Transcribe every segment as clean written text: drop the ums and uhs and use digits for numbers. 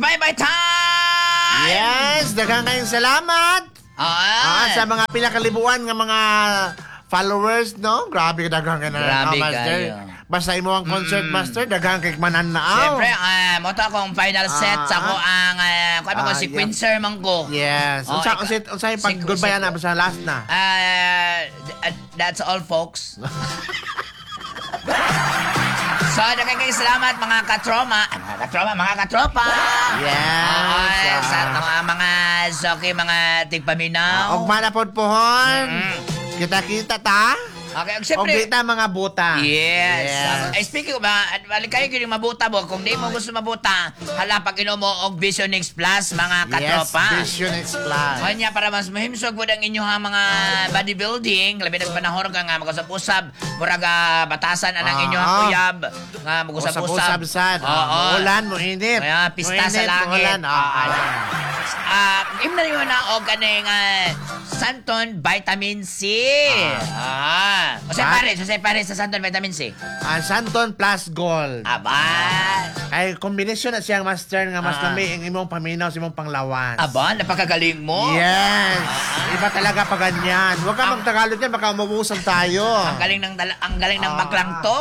Bye-bye time! Yes, daghang kayong salamat. Sa mga pinakalibuan ng mga followers, no? Grabe daghang kayo na, Grabe Master. kayo. Basta imo ang concert, Master, daghang kay mananaaw. Siyempre, mo to akong final set sa ko ang ko sequencer man ko. Yes. Oh, Unsay pag goodbye na sa last na? That's all, folks. So, daghang salamat mga katroma. Mga katropa. Yes. Sa mga soki, mga tigpaminaw. Og manapod pohon. Kita-kita ta. Okay, Og siyempre. kita mga buta. Yes. Speaking of, balik kayo kini mabuta mo. Kung di mo gusto mabuta, hala pag inom mo og Vision X Plus, mga katropa. Yes, Vision X Plus. Kanya para mas mahimsog mo ang inyong mga bodybuilding, labi ng panahon ka nga magusap-usap, murag batasan ang inyong uyab, nga magusap-usap. Usap-usap. Ulan mo init. Kaya pista sa langit. Imna niyo na og kaning Santon Vitamin C. Usay pare sa Santon Vitamin C. Santon Plus Gold. Aba. Ay, kombinasyon na siyang master nga mas lami ang imong paminaw sa imong panglawas. Aba, napakagaling mo. Yes. Iba talaga pa ganyan. Huwag ka magtagalog yan, baka mabuhusan tayo. Ang galing ng baklang to.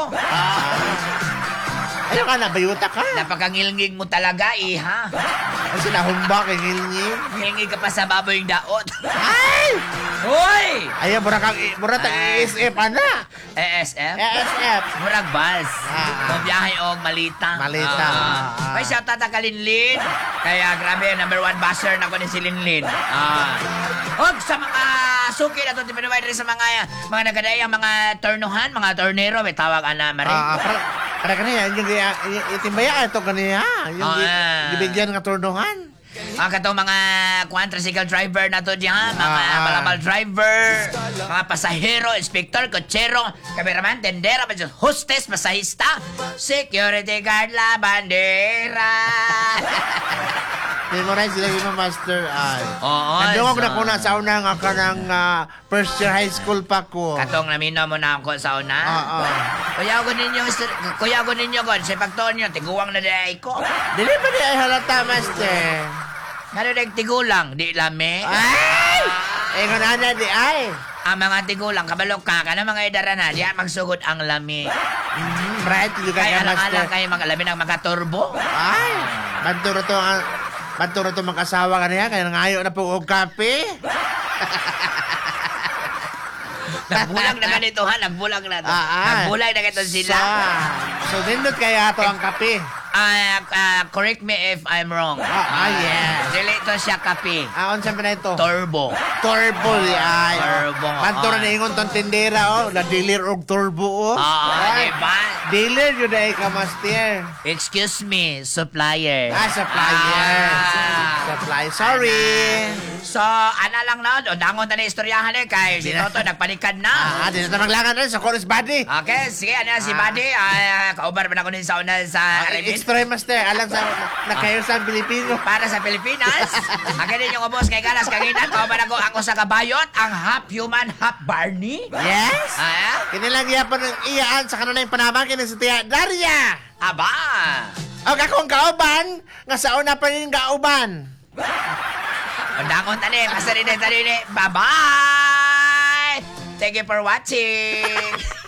Ayaw ka na, bayuta ka. Napakangilngig mo talaga, iha. Kasi nahumba kay Ngilngi. Ngilngig ka pa sa baboy yung daot. Ay! Hoy! Ayaw, mura tang ESF, ana. ESF? ESF. Murag bus. Kung biyahe o malita. Malita. May shout out ka Linlin. Kaya grabe, number 1 buzzer na ko ni si Linlin. Og sa mga suki na ito, tipinuway rin sa mga nagadayang mga tornuhan, mga tornero, may tawag ana mari. Para kanina, yung itimbaya ito kanina. Yung gibigyan nga turnuhan. Katong mga tricycle driver na to diyan, mga balabal driver, mga pasahero, inspektor, kotsero, kameraman, tendera, hostess, masahista, security guard, la bandera. Memorize sila yung master ay. Oo. Na ko na sa una nga ka ng first year high school pa ko. Katong namino mo na ako sa una. Kuya ko ninyo ko, sa pagtuon nyo, tiguwang na day ko. Dili ba di ay halata, master? Ano na tigulang, di lami? Ay! Eh, ganana di ay. Ang mga tigulang, kabalok ka na mga idara na, di magsugod ang lami. Right, you Kaya ka master. alang kayo mga lami ng mga turbo. Ay! Banturo to mag-asawa ka niya, kaya nangayo na po og kape. Nagbulag na ganito ha, nagbulag na to. Nagbulag na ganito sila. So, nindot kaya to ang kape. Correct me if I'm wrong. Yes. Dili to siya kape. Unsa pa na ito? Turbo. Turbo di ay. Turbo. Banturo na ingon tong tindera, na dealer og turbo, Diba? Dealer yun ay ka, master. Excuse me, supplier. Supplier. Supply. Sorry. So, ana lang na, dangon na istoryahan kay si Toto nagpanikad na. Di na maglangan rin sa chorus body. Okay, sige, ano si Buddy? Kaubar pa na ko din sa una sa Aramin. Extra master, alam sa nakayo sa Pilipino. Para sa Pilipinas. Ang din yung ubos kay Galas Kanginan. Kaubar ako sa kabayot, ang half human, half Barney. Yes. Kinilang iya pa ng iyaan sa kanunay panamang sa tiya Daria. Aba! O akong kauban, nga sa una pa rin kauban. Dangon tani, masarin tani. Bye-bye! Thank you for watching.